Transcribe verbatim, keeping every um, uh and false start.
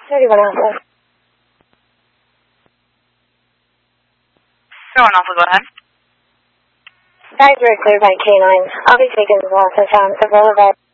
thirty-one Alpha. thirty-one Alpha, go ahead. Guys are cleared by K nine. I'll be taking the loss. I found several of our